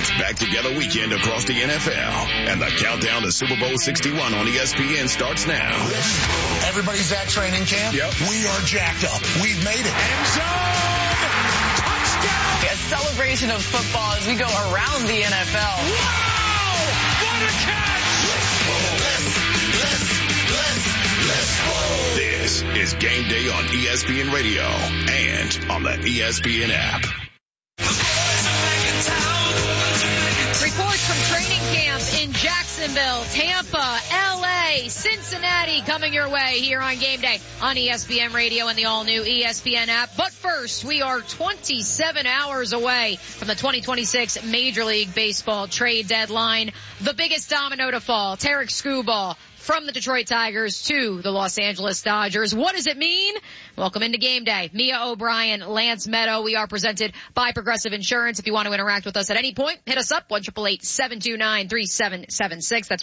back-together weekend across the NFL. And the countdown to Super Bowl 61 on ESPN starts now. Everybody's at training camp. Yep. We are jacked up. We've made it. End zone! Touchdown! A celebration of football as we go around the NFL. Wow! What a catch! This is Game Day on ESPN Radio and on the ESPN app. Reports from training camp in Jacksonville, Tampa, LA, Cincinnati coming your way here on Game Day on ESPN Radio and the all-new ESPN app. But first, we are 27 hours away from the 2026 Major League Baseball trade deadline. The biggest domino to fall, Tarik Skubal from the Detroit Tigers to the Los Angeles Dodgers. What does it mean? Welcome into Game Day. Mia O'Brien, Lance Meadow. We are presented by Progressive Insurance. If you want to interact with us at any point, hit us up, 1-888-729-3776. That's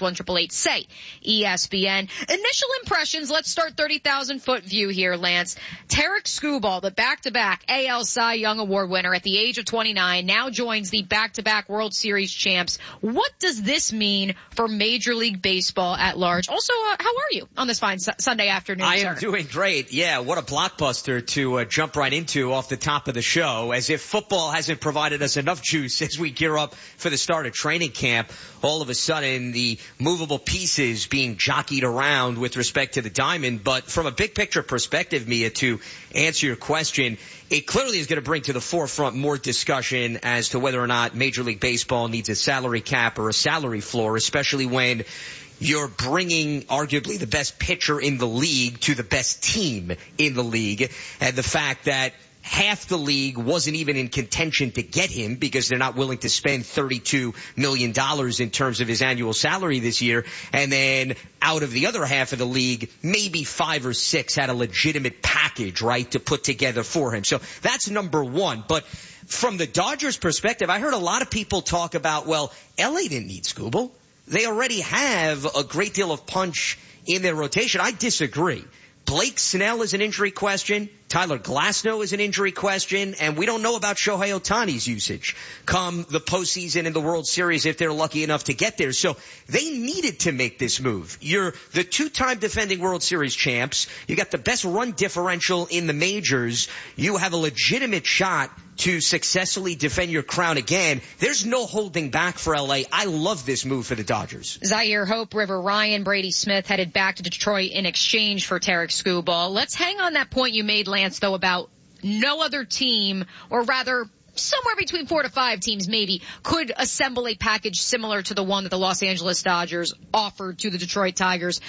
1-888-SAY-ESPN. Initial impressions, let's start 30,000-foot view here, Lance. Tarik Skubal, the back-to-back AL Cy Young Award winner at the age of 29, now joins the back-to-back World Series champs. What does this mean for Major League Baseball at large? Also, how are you on this fine Sunday afternoon, I sir? am doing great. Yeah, what a blockbuster to jump right into off the top of the show. As if football hasn't provided us enough juice as we gear up for the start of training camp. All of a sudden, the movable pieces being jockeyed around with respect to the diamond. But from a big picture perspective, Mia, to answer your question, it clearly is going to bring to the forefront more discussion as to whether or not Major League Baseball needs a salary cap or a salary floor, especially when you're bringing arguably the best pitcher in the league to the best team in the league. And the fact that half the league wasn't even in contention to get him because they're not willing to spend $32 million in terms of his annual salary this year. And then out of the other half of the league, maybe 5 or 6 had a legitimate package, right, to put together for him. So that's number one. But from the Dodgers' perspective, I heard a lot of people talk about, well, LA didn't need Skubal. They already have a great deal of punch in their rotation. I disagree. Blake Snell is an injury question. Tyler Glasnow is an injury question. And we don't know about Shohei Ohtani's usage come the postseason in the World Series if they're lucky enough to get there. So they needed to make this move. You're the 2-time defending World Series champs. You got the best run differential in the majors. You have a legitimate shot to successfully defend your crown again. There's no holding back for LA. I love this move for the Dodgers. Zaire Hope, River Ryan, Brady Smith headed back to Detroit in exchange for Tarik Skubal. Let's hang on that point you made, Lance, though, about no other team, or rather somewhere between 4 to 5 teams maybe, could assemble a package similar to the one that the Los Angeles Dodgers offered to the Detroit Tigers.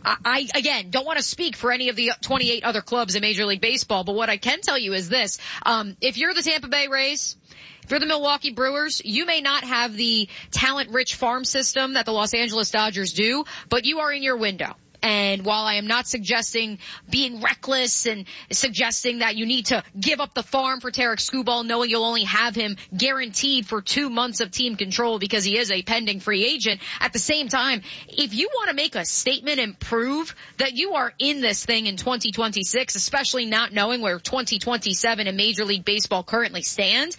I again, don't want to speak for any of the 28 other clubs in Major League Baseball, but what I can tell you is this. If you're the Tampa Bay Rays, if you're the Milwaukee Brewers, you may not have the talent-rich farm system that the Los Angeles Dodgers do, but you are in your window. And while I am not suggesting being reckless and suggesting that you need to give up the farm for Tarik Skubal, knowing you'll only have him guaranteed for 2 months of team control because he is a pending free agent, at the same time, if you want to make a statement and prove that you are in this thing in 2026, especially not knowing where 2027 in Major League Baseball currently stands,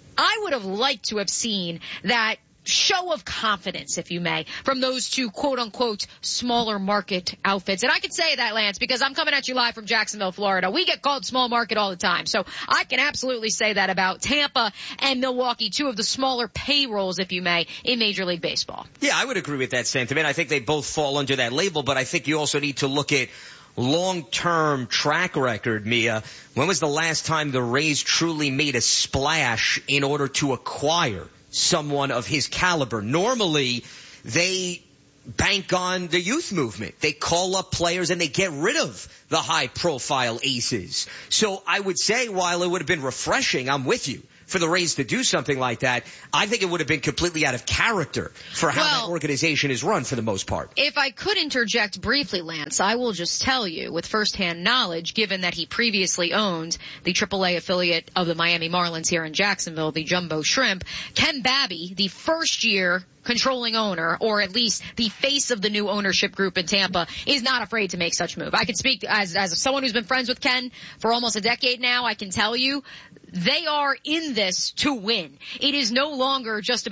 I would have liked to have seen that show of confidence, if you may, from those two quote-unquote smaller market outfits. And I can say that, Lance, because I'm coming at you live from Jacksonville, Florida. We get called small market all the time. So I can absolutely say that about Tampa and Milwaukee, two of the smaller payrolls, if you may, in Major League Baseball. Yeah, I would agree with that sentiment. I think they both fall under that label, but I think you also need to look at long-term track record, Mia. When was the last time the Rays truly made a splash in order to acquire someone of his caliber? Normally, they bank on the youth movement. They call up players and they get rid of the high-profile aces. So I would say, while it would have been refreshing, I'm with you, for the Rays to do something like that, I think it would have been completely out of character for how that organization is run for the most part. If I could interject briefly, Lance, I will just tell you with firsthand knowledge, given that he previously owned the AAA affiliate of the Miami Marlins here in Jacksonville, the Jumbo Shrimp, Ken Babby, the first-year controlling owner, or at least the face of the new ownership group in Tampa, is not afraid to make such move. I can speak as someone who's been friends with Ken for almost a decade now. I can tell you they are in this to win. It is no longer just about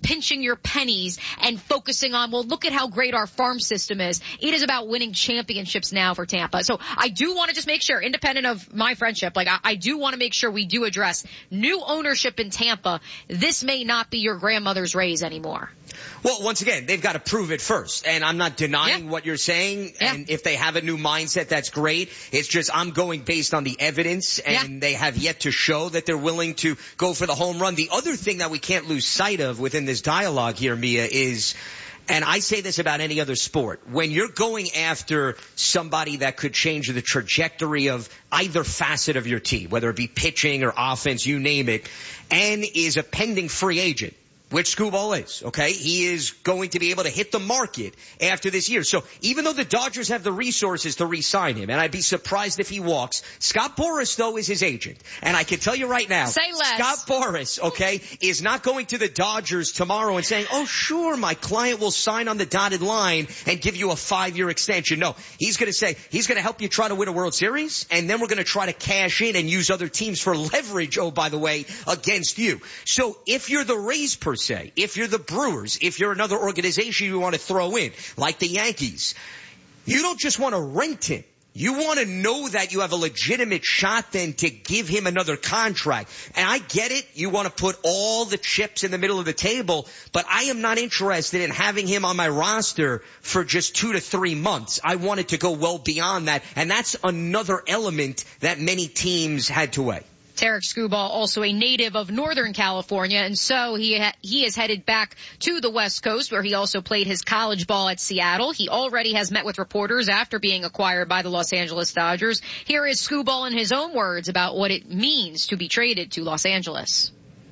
pinching your pennies and focusing on, well, look at how great our farm system is. It is about winning championships now for Tampa. So I do want to just make sure, independent of my friendship, like I do want to make sure we do address new ownership in Tampa. This may not be your grandmother's Rays anymore. Well, once again, they've got to prove it first. And I'm not denying what you're saying. Yeah. And if they have a new mindset, that's great. It's just I'm going based on the evidence, and they have yet to show that they're willing to go for the home run. The other thing that we can't lose sight of within this dialogue here, Mia, is, and I say this about any other sport, when you're going after somebody that could change the trajectory of either facet of your team, whether it be pitching or offense, you name it, and is a pending free agent, which Skubal is, okay? He is going to be able to hit the market after this year. So even though the Dodgers have the resources to re-sign him, and I'd be surprised if he walks, Scott Boras, though, is his agent. And I can tell you right now, say less. Scott Boras, okay, is not going to the Dodgers tomorrow and saying, oh, sure, my client will sign on the dotted line and give you a 5-year extension. No, he's going to say, he's going to help you try to win a World Series, and then we're going to try to cash in and use other teams for leverage, oh, by the way, against you. So if you're the Rays per se, if you're the Brewers, if you're another organization you want to throw in, like the Yankees, you don't just want to rent him. You want to know that you have a legitimate shot then to give him another contract. And I get it. You want to put all the chips in the middle of the table, but I am not interested in having him on my roster for just 2 to 3 months. I want it to go well beyond that. And that's another element that many teams had to weigh. Tarik Skubal, also a native of Northern California, and so he is headed back to the West Coast, where he also played his college ball at Seattle. He already has met with reporters after being acquired by the Los Angeles Dodgers. Here is Skubal in his own words about what it means to be traded to Los Angeles.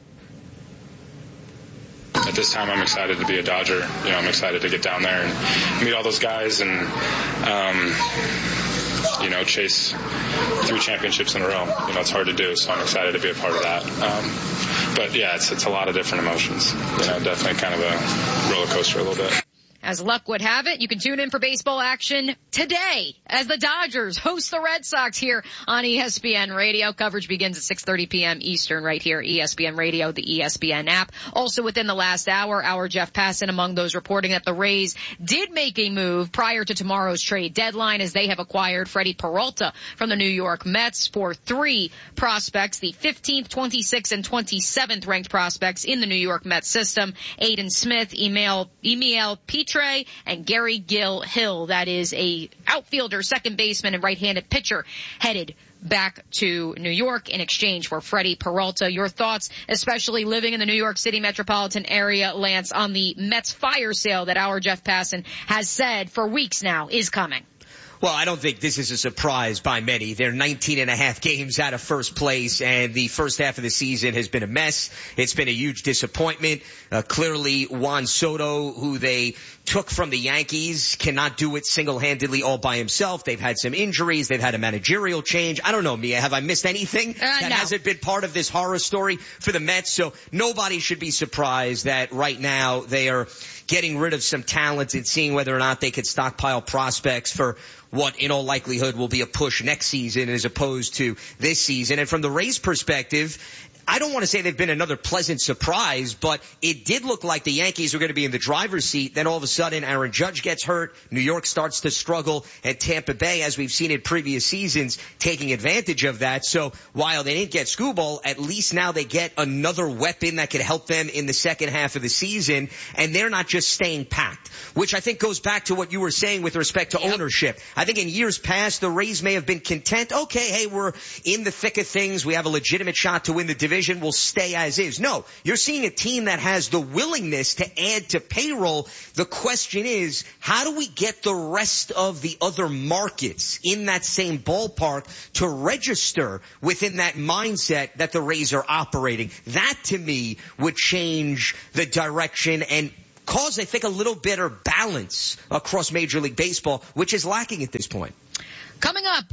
At this time, I'm excited to be a Dodger. You know, I'm excited to get down there and meet all those guys and, chase 3 championships in a row. You know, it's hard to do, so I'm excited to be a part of that. But yeah, it's a lot of different emotions. You know, definitely kind of a roller coaster a little bit. As luck would have it, you can tune in for baseball action today as the Dodgers host the Red Sox here on ESPN Radio. Coverage begins at 6:30 p.m. Eastern right here, ESPN Radio, the ESPN app. Also within the last hour, our Jeff Passan among those reporting that the Rays did make a move prior to tomorrow's trade deadline as they have acquired Freddie Peralta from the New York Mets for 3 prospects, the 15th, 26th, and 27th ranked prospects in the New York Mets system, Aiden Smith, Emil Petre, and Gary Hill. That is a outfielder, second baseman, and right-handed pitcher headed back to New York in exchange for Freddie Peralta. Your thoughts, especially living in the New York City metropolitan area, Lance, on the Mets fire sale that our Jeff Passan has said for weeks now is coming? Well, I don't think this is a surprise by many. They're 19 and a half games out of first place, and the first half of the season has been a mess. It's been a huge disappointment. Clearly, Juan Soto, who they took from the Yankees, cannot do it single-handedly all by himself. They've had some injuries. They've had a managerial change. I don't know, Mia. Have I missed anything that hasn't been part of this horror story for the Mets? So nobody should be surprised that right now they are getting rid of some talent and seeing whether or not they could stockpile prospects for what in all likelihood will be a push next season as opposed to this season. And from the Rays' perspective, I don't want to say they've been another pleasant surprise, but it did look like the Yankees were going to be in the driver's seat. Then all of a sudden, Aaron Judge gets hurt. New York starts to struggle, and Tampa Bay, as we've seen in previous seasons, taking advantage of that. So while they didn't get Skubal, at least now they get another weapon that could help them in the second half of the season, and they're not just staying packed, which I think goes back to what you were saying with respect to ownership. I think in years past, the Rays may have been content. Okay, hey, we're in the thick of things. We have a legitimate shot to win the division. Will stay as is. No, you're seeing a team that has the willingness to add to payroll. The question is, how do we get the rest of the other markets in that same ballpark to register within that mindset that the Rays are operating? That, to me, would change the direction and cause, I think, a little better balance across Major League Baseball, which is lacking at this point. Coming up,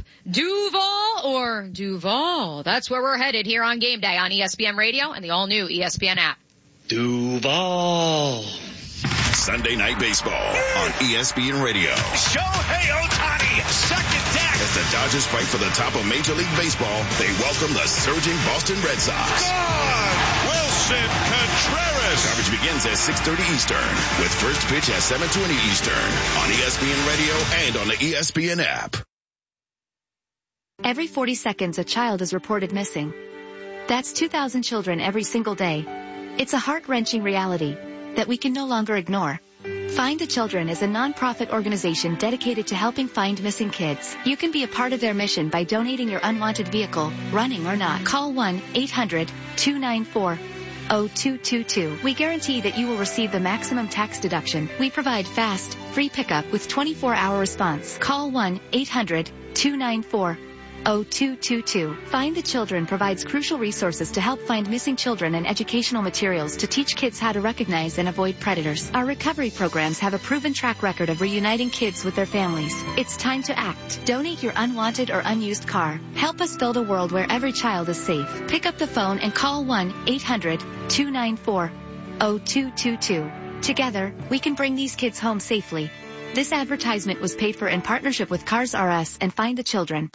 Duval or Duval? That's where we're headed here on Game Day on ESPN Radio and the all-new ESPN app. Duval. Sunday Night Baseball on ESPN Radio. Shohei Ohtani, second deck. As the Dodgers fight for the top of Major League Baseball, they welcome the surging Boston Red Sox. God, Will Wilson Contreras. Coverage begins at 6:30 Eastern with first pitch at 7:20 Eastern on ESPN Radio and on the ESPN app. Every 40 seconds, a child is reported missing. That's 2,000 children every single day. It's a heart-wrenching reality that we can no longer ignore. Find the Children is a non-profit organization dedicated to helping find missing kids. You can be a part of their mission by donating your unwanted vehicle, running or not. Call 1-800-294-0222. We guarantee that you will receive the maximum tax deduction. We provide fast, free pickup with 24-hour response. Call 1-800-294-0222. Find the Children provides crucial resources to help find missing children and educational materials to teach kids how to recognize and avoid predators. Our recovery programs have a proven track record of reuniting kids with their families. It's time to act. Donate your unwanted or unused car. Help us build a world where every child is safe. Pick up the phone and call 1-800-294-0222. Together, we can bring these kids home safely. This advertisement was paid for in partnership with Cars R Us and Find the Children.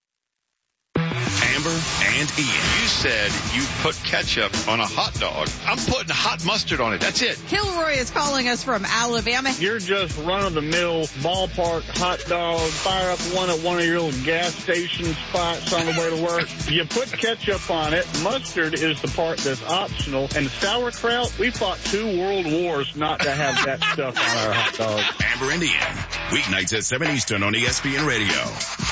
Amber and Ian. You said you put ketchup on a hot dog. I'm putting hot mustard on it. That's it. Kilroy is calling us from Alabama. You're just run-of-the-mill ballpark hot dog. Fire up one at one of your little gas station spots on the way to work. You put ketchup on it. Mustard is the part that's optional. And sauerkraut, we fought 2 world wars not to have that stuff on our hot dogs. Amber and Ian. Weeknights at 7 Eastern on ESPN Radio.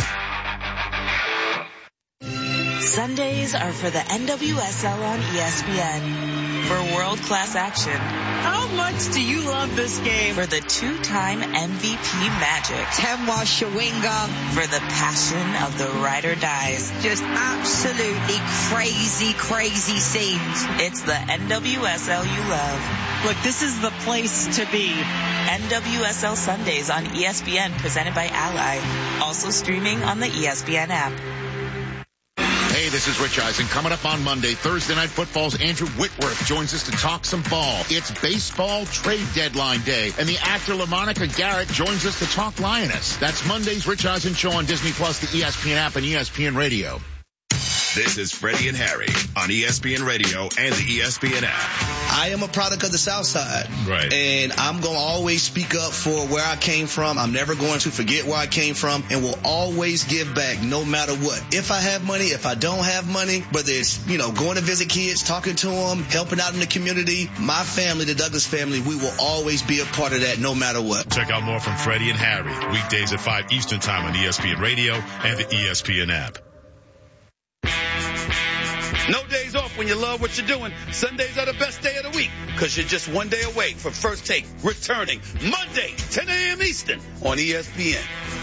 Sundays are for the NWSL on ESPN. For world-class action. How much do you love this game? For the 2-time MVP magic. Temwa Shawinga. For the passion of the ride or dies. Just absolutely crazy, crazy scenes. It's the NWSL you love. Look, this is the place to be. NWSL Sundays on ESPN, presented by Ally. Also streaming on the ESPN app. Hey, this is Rich Eisen. Coming up on Monday, Thursday Night Football's Andrew Whitworth joins us to talk some ball. It's baseball trade deadline day, and the actor LaMonica Garrett joins us to talk Lioness. That's Monday's Rich Eisen Show on Disney Plus, the ESPN app, and ESPN Radio. This is Freddie and Harry on ESPN Radio and the ESPN app. I am a product of the South Side. Right. And I'm going to always speak up for where I came from. I'm never going to forget where I came from, and will always give back no matter what. If I have money, if I don't have money, whether it's, going to visit kids, talking to them, helping out in the community, my family, the Douglas family, we will always be a part of that no matter what. Check out more from Freddie and Harry weekdays at 5 Eastern Time on ESPN Radio and the ESPN app. No days off when you love what you're doing. Sundays are the best day of the week because you're just one day away from First Take returning Monday, 10 a.m. Eastern on ESPN.